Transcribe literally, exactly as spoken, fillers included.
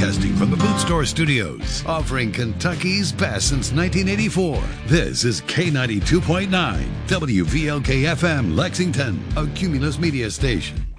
Broadcasting from the Boot Store Studios, offering Kentucky's best since nineteen eighty-four. This is K ninety-two point nine, W V L K F M, Lexington, a Cumulus Media station.